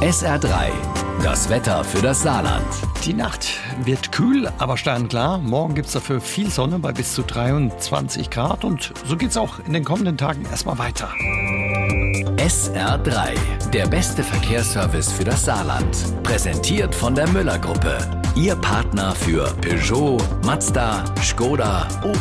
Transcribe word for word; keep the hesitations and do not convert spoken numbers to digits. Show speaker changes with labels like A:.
A: S R drei, das Wetter für das Saarland.
B: Die Nacht wird kühl, aber sternklar. Morgen gibt es dafür viel Sonne bei bis zu dreiundzwanzig Grad. Und so geht's auch in den kommenden Tagen erstmal weiter.
A: S R drei, der beste Verkehrsservice für das Saarland. Präsentiert von der Müller-Gruppe. Ihr Partner für Peugeot, Mazda, Škoda, Opel